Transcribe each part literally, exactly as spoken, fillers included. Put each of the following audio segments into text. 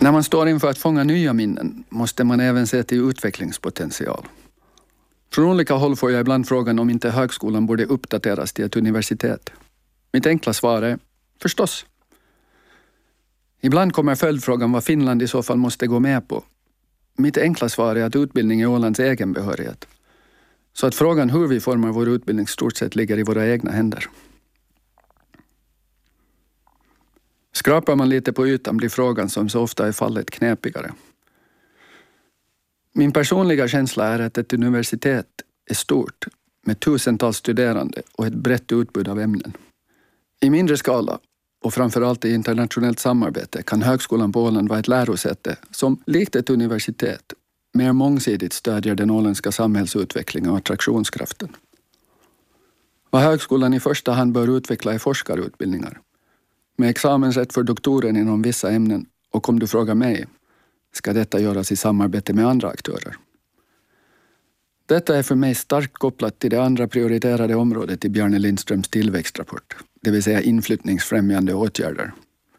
När man står inför att fånga nya minnen måste man även se till utvecklingspotential. Från olika håll får jag ibland frågan om inte högskolan borde uppdateras till ett universitet. Mitt enkla svar är förstås. Ibland kommer följdfrågan vad Finland i så fall måste gå med på. Mitt enkla svar är att utbildning är Ålands egen behörighet. Så att frågan hur vi formar vår utbildning stort sett ligger i våra egna händer. Skrapar man lite på ytan blir frågan som så ofta är fallet knepigare. Min personliga känsla är att ett universitet är stort med tusentals studerande och ett brett utbud av ämnen. I mindre skala och framförallt i internationellt samarbete kan högskolan på Åland vara ett lärosäte som likt ett universitet mer mångsidigt stödjer den åländska samhällsutvecklingen och attraktionskraften. Vad högskolan i första hand bör utveckla är forskarutbildningar. Med examensrätt för doktoren inom vissa ämnen och om du frågar mig ska detta göras i samarbete med andra aktörer. Detta är för mig starkt kopplat till det andra prioriterade området i Bjarne Lindströms tillväxtrapport, det vill säga inflyttningsfrämjande åtgärder.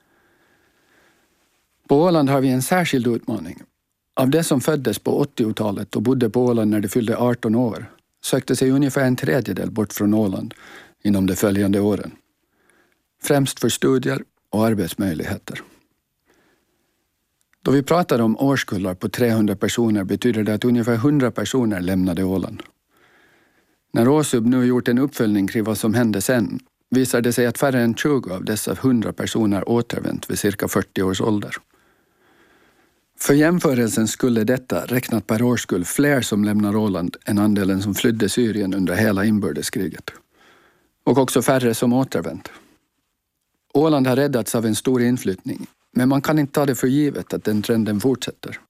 På Åland har vi en särskild utmaning. Av det som föddes på åttiotalet och bodde på Åland när de fyllde arton år sökte sig ungefär en tredjedel bort från Åland inom de följande åren. Främst för studier och arbetsmöjligheter. Då vi pratar om årskullar på trehundra personer betyder det att ungefär hundra personer lämnade Åland. När Åsub nu gjort en uppföljning kring vad som hände sen visar det sig att färre än tjugo av dessa hundra personer återvänt vid cirka fyrtio års ålder. För jämförelsen skulle detta räknat per årskull fler som lämnar Åland än andelen som flydde Syrien under hela inbördeskriget. Och också färre som återvänt. Åland har räddats av en stor inflyttning, men man kan inte ta det för givet att den trenden fortsätter.